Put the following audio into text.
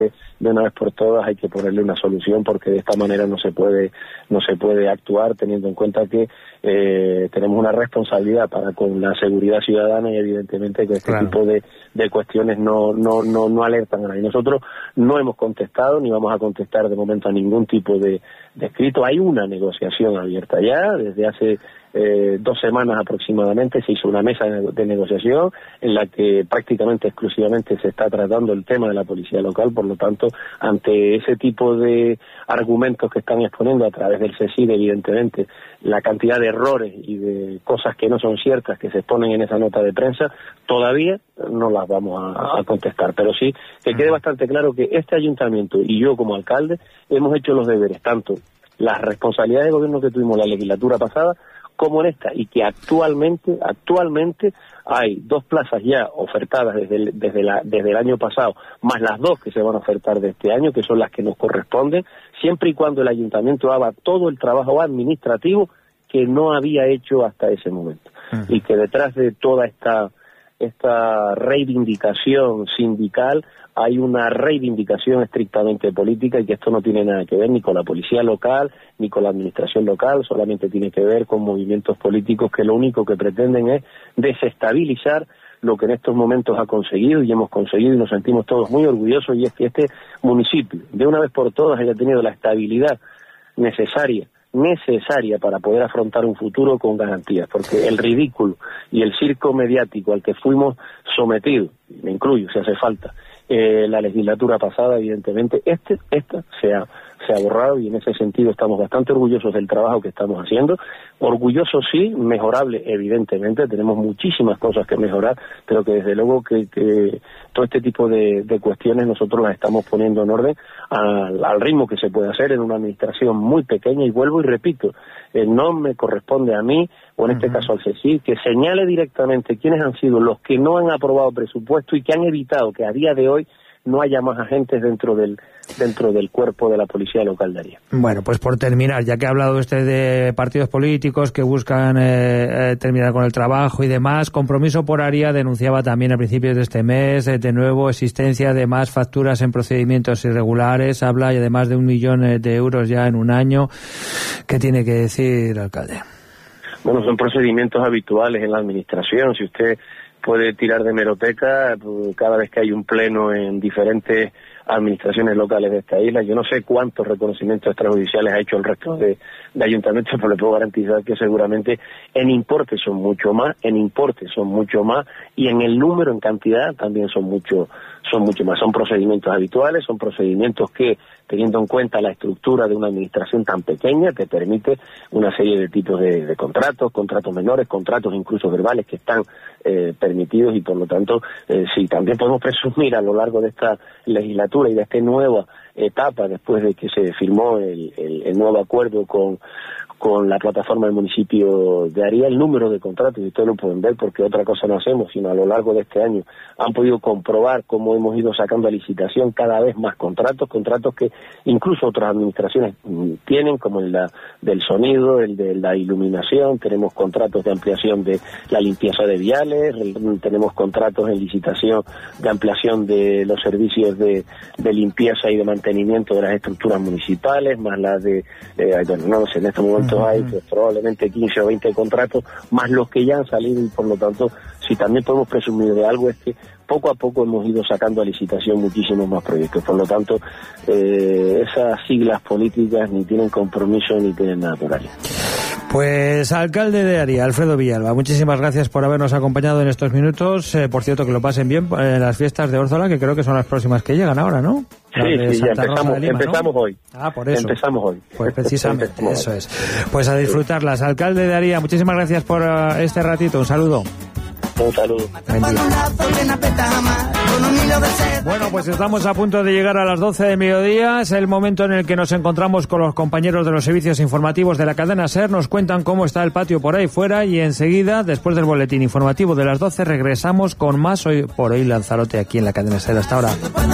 de una vez por todas hay que ponerle una solución, porque de esta manera no se puede actuar, teniendo en cuenta que tenemos una responsabilidad para con la seguridad ciudadana, y evidentemente que este tipo de cuestiones no alertan a nadie. Nosotros no hemos contestado ni vamos a contestar de momento a ningún tipo de escrito. Hay una negociación abierta ya desde hace 2 semanas aproximadamente. Se hizo una mesa de negociación en la que prácticamente exclusivamente se está tratando el tema de la policía local. Por lo tanto, ante ese tipo de argumentos que están exponiendo a través del CECID, evidentemente la cantidad de errores y de cosas que no son ciertas que se exponen en esa nota de prensa, todavía no las vamos a contestar, pero sí que quede bastante claro que este ayuntamiento y yo como alcalde hemos hecho los deberes, tanto las responsabilidades de gobierno que tuvimos en la legislatura pasada como en esta, y que actualmente hay 2 plazas ya ofertadas desde el año pasado, más las 2 que se van a ofertar de este año, que son las que nos corresponden, siempre y cuando el ayuntamiento haga todo el trabajo administrativo que no había hecho hasta ese momento. Y que detrás de toda esta reivindicación sindical hay una reivindicación estrictamente política, y que esto no tiene nada que ver ni con la policía local ni con la administración local, solamente tiene que ver con movimientos políticos que lo único que pretenden es desestabilizar lo que en estos momentos ha conseguido y hemos conseguido, y nos sentimos todos muy orgullosos, y es que este municipio de una vez por todas haya tenido la estabilidad necesaria para poder afrontar un futuro con garantías, porque el ridículo y el circo mediático al que fuimos sometidos, me incluyo si hace falta, la legislatura pasada, evidentemente esta se ha borrado, y en ese sentido estamos bastante orgullosos del trabajo que estamos haciendo. Orgullosos sí, mejorable evidentemente, tenemos muchísimas cosas que mejorar, pero que desde luego que todo este tipo de cuestiones nosotros las estamos poniendo en orden al ritmo que se puede hacer en una administración muy pequeña, y vuelvo y repito, no me corresponde a mí, o en este caso al CECID, que señale directamente quiénes han sido los que no han aprobado presupuesto y que han evitado que a día de hoy no haya más agentes dentro del cuerpo de la policía local de Aría. Bueno, pues por terminar, ya que ha hablado usted de partidos políticos que buscan terminar con el trabajo y demás, Compromiso por Aría denunciaba también a principios de este mes de nuevo existencia de más facturas en procedimientos irregulares, habla además de 1 millón de euros ya en un año. ¿Qué tiene que decir, alcalde? Bueno, son procedimientos habituales en la administración. Si usted puede tirar de hemeroteca, pues, cada vez que hay un pleno en diferentes administraciones locales de esta isla, yo no sé cuántos reconocimientos extrajudiciales ha hecho el resto de ayuntamientos, pero le puedo garantizar que seguramente en importe son mucho más, y en el número, en cantidad, también son mucho más. Son procedimientos habituales, son procedimientos que, teniendo en cuenta la estructura de una administración tan pequeña, te permite una serie de tipos de contratos menores, contratos incluso verbales que están permitidos, y por lo tanto, sí, también podemos presumir a lo largo de esta legislatura y de esta nueva etapa, después de que se firmó el nuevo acuerdo con la plataforma del municipio de Aría, el número de contratos, y ustedes lo pueden ver, porque otra cosa no hacemos, sino a lo largo de este año han podido comprobar cómo hemos ido sacando a licitación cada vez más contratos que incluso otras administraciones tienen, como el del sonido, el de la iluminación. Tenemos contratos de ampliación de la limpieza de viales, tenemos contratos en licitación de ampliación de los servicios de limpieza y de mantenimiento de las estructuras municipales, más las de, no sé, en este momento hay pues, probablemente 15 o 20 contratos, más los que ya han salido, y por lo tanto, si también podemos presumir de algo, es que poco a poco hemos ido sacando a licitación muchísimos más proyectos. Por lo tanto, esas siglas políticas ni tienen compromiso ni tienen nada por ahí. Pues alcalde de Aría, Alfredo Villalba, muchísimas gracias por habernos acompañado en estos minutos. Por cierto, que lo pasen bien en las fiestas de Órzola, que creo que son las próximas que llegan ahora, ¿no? Sí, ya empezamos hoy. Por eso. Empezamos hoy. Pues precisamente, eso es. Pues a disfrutarlas. Alcalde de Aría, muchísimas gracias por este ratito. Un saludo. Un saludo. Bueno, pues estamos a punto de llegar a las 12 del mediodía. Es el momento en el que nos encontramos con los compañeros de los servicios informativos de la cadena SER. Nos cuentan cómo está el patio por ahí fuera, y enseguida, después del boletín informativo de las 12, regresamos con más Hoy por Hoy Lanzarote aquí en la cadena SER. Hasta ahora.